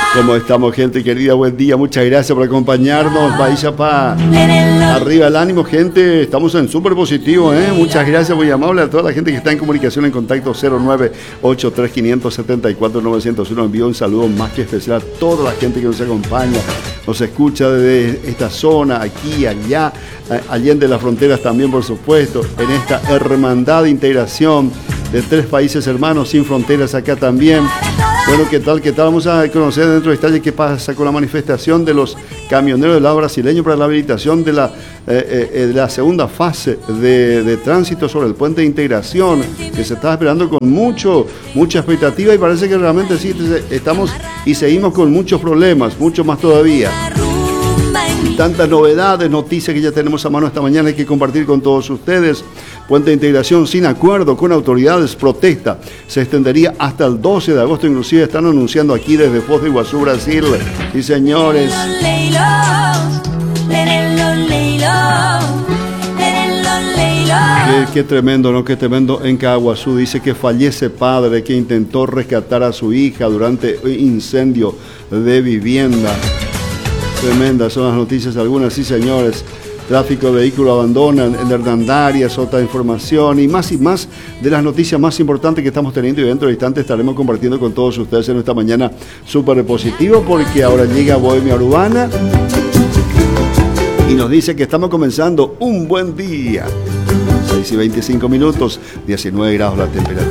¿Cómo estamos, gente querida? Buen día, muchas gracias por acompañarnos. Baixapá, arriba el ánimo, gente. Estamos en súper positivo, ¿eh? Muchas gracias, muy amable a toda la gente que está en comunicación en contacto 0983-574-901. Envío un saludo más que especial a toda la gente que nos acompaña, nos escucha desde esta zona, aquí, allá, allende las fronteras también, por supuesto, en esta hermandad de integración de 3 países hermanos sin fronteras acá también. Bueno, ¿qué tal? Vamos a conocer dentro de detalle qué pasa con la manifestación de los camioneros del lado brasileño para la habilitación de la segunda fase de tránsito sobre el puente de integración, que se está esperando con mucha expectativa, y parece que realmente sí estamos y seguimos con muchos problemas, mucho más todavía. Tantas novedades, noticias que ya tenemos a mano esta mañana, hay que compartir con todos ustedes. Puente de integración sin acuerdo con autoridades, protesta. Se extendería hasta el 12 de agosto, inclusive están anunciando aquí desde Foz de Iguazú, Brasil. Sí, señores. Qué tremendo, ¿no? Qué tremendo. En Caguazú dice que fallece padre que intentó rescatar a su hija durante un incendio de vivienda. Tremendas son las noticias algunas, sí, señores. Tráfico de vehículos abandonan en Hernandarias, otra información y más de las noticias más importantes que estamos teniendo, y dentro de instantes estaremos compartiendo con todos ustedes en esta mañana súper positivo, porque ahora llega Bohemia Urbana y nos dice que estamos comenzando un buen día. 6:25, 19 grados la temperatura.